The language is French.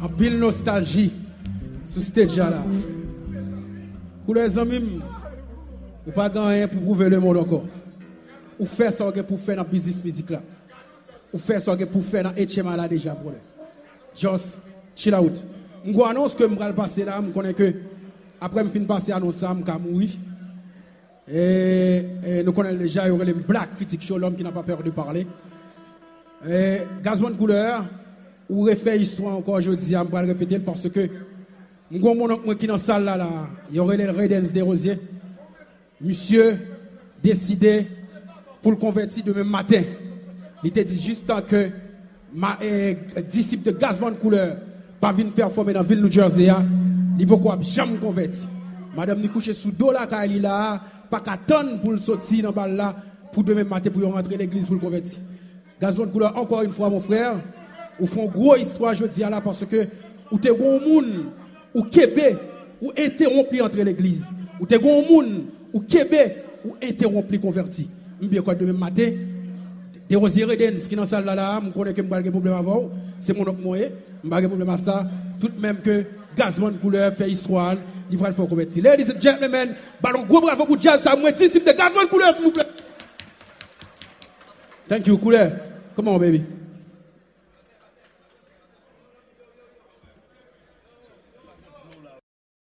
pile nostalgie sur stage là. Couleurs amis, ou pas gagner pour prouver le monde encore. Ou faire ça pour faire dans business musique là. Ou faire ça pour faire dans HMA là déjà pour just chill out. Je annonce que je vais passer là, je connais que après je fin passer annonce ça, je vais mourir. Et nous connaissons déjà il y aurait les Black Critic Show, l'homme qui n'a pas peur de parler. Gazman Couleur, ou refait histoire encore aujourd'hui, je vais répéter parce que mon oncle qui est dans la salle là, il y aurait les Raidens des Rosiers. Monsieur décidé pour le convertir demain matin. Il était dit juste tant que ma disciple de Gazman Couleur pas venir performer dans la ville de New Jersey, il faut quoi jamais convertir. Madame ni couché sous dos là quand il là, pas qu'attendre pour le sortir dans balle là pour demain matin pour rentrer l'église pour le convertir. Gazman Couleur encore une fois mon frère, ou font gros histoire jeudi là parce que ou te gon moun ou kebe ou interrompu entre l'église. Ou te gon moun ou kebe ou interrompu converti. Bien quoi demain matin des Rosiers Redens qui dans salle là, je connais que m'pa de problème avant, c'est mon autre moyen, m'pa de problème avec ça, tout même que Gazman Couleur fait histoire, il va le faire convertir. Ladies and gentlemen, ballon gros bravo pour Jazz, ça moi disciple de Gazman Couleur s'il vous plaît. Thank you Couleur. Come on baby.